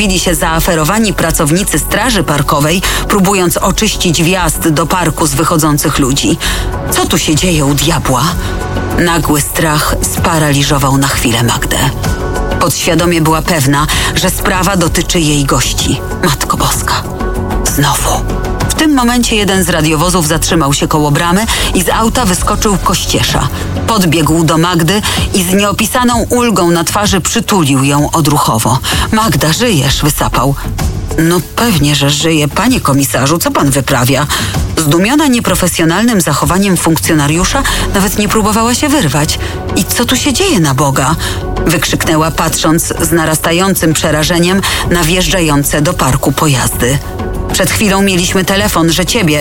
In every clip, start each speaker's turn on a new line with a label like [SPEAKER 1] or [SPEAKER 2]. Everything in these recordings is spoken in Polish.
[SPEAKER 1] pojawili się zaaferowani pracownicy straży parkowej, próbując oczyścić wjazd do parku z wychodzących ludzi. Co tu się dzieje u diabła? Nagły strach sparaliżował na chwilę Magdę. Podświadomie była pewna, że sprawa dotyczy jej gości. Matko Boska. Znowu. W tym momencie jeden z radiowozów zatrzymał się koło bramy i z auta wyskoczył Kościesza. Podbiegł do Magdy i z nieopisaną ulgą na twarzy przytulił ją odruchowo. Magda, żyjesz? Wysapał. No pewnie, że żyję, panie komisarzu, co pan wyprawia? Zdumiona nieprofesjonalnym zachowaniem funkcjonariusza nawet nie próbowała się wyrwać. I co tu się dzieje na Boga? Wykrzyknęła, patrząc z narastającym przerażeniem na wjeżdżające do parku pojazdy. Przed chwilą mieliśmy telefon, że ciebie,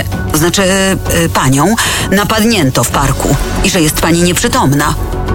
[SPEAKER 1] panią, napadnięto w parku i że jest pani nieprzytomna.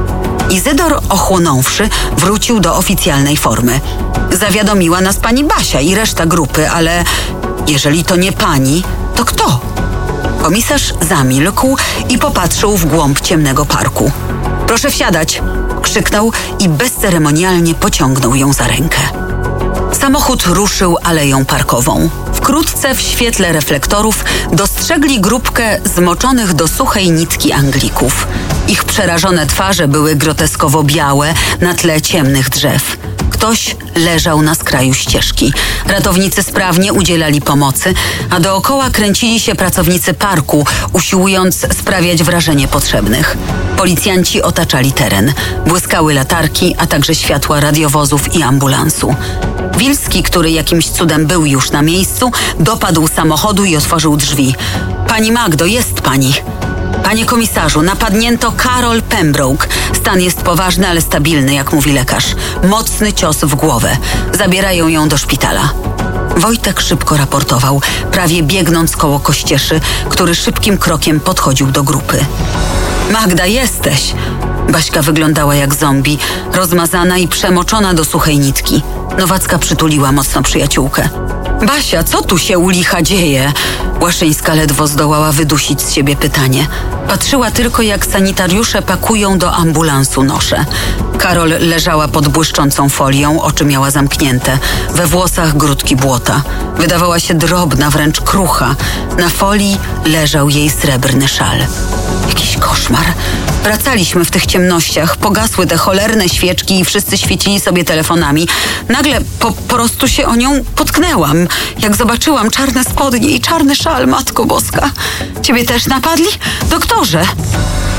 [SPEAKER 1] Izydor, ochłonąwszy, wrócił do oficjalnej formy. Zawiadomiła nas pani Basia i reszta grupy, ale jeżeli to nie pani, to kto? Komisarz zamilkł i popatrzył w głąb ciemnego parku. Proszę wsiadać, krzyknął i bezceremonialnie pociągnął ją za rękę. Samochód ruszył aleją parkową. Wkrótce w świetle reflektorów dostrzegli grupkę zmoczonych do suchej nitki Anglików. Ich przerażone twarze były groteskowo białe na tle ciemnych drzew. Ktoś leżał na skraju ścieżki. Ratownicy sprawnie udzielali pomocy, a dookoła kręcili się pracownicy parku, usiłując sprawiać wrażenie potrzebnych. Policjanci otaczali teren. Błyskały latarki, a także światła radiowozów i ambulansu. Wilski, który jakimś cudem był już na miejscu, dopadł samochodu i otworzył drzwi. Pani Magdo, jest pani. Panie komisarzu, napadnięto Carol Pembroke. Stan jest poważny, ale stabilny, jak mówi lekarz. Mocny cios w głowę. Zabierają ją do szpitala. Wojtek szybko raportował, prawie biegnąc koło Kościeszy, który szybkim krokiem podchodził do grupy. Magda, jesteś! Baśka wyglądała jak zombie, rozmazana i przemoczona do suchej nitki. Nowacka przytuliła mocno przyjaciółkę. Basia, co tu się u licha dzieje? Łaszyńska ledwo zdołała wydusić z siebie pytanie. Patrzyła tylko, jak sanitariusze pakują do ambulansu nosze. Karol leżała pod błyszczącą folią, oczy miała zamknięte. We włosach grudki błota. Wydawała się drobna, wręcz krucha. Na folii leżał jej srebrny szal. Jakiś koszmar. Wracaliśmy w tych ciemnościach, pogasły te cholerne świeczki i wszyscy świecili sobie telefonami. Nagle po prostu się o nią potknęłam. Jak zobaczyłam czarne spodnie i czarny szal, Matko Boska. Ciebie też napadli? Doktorze!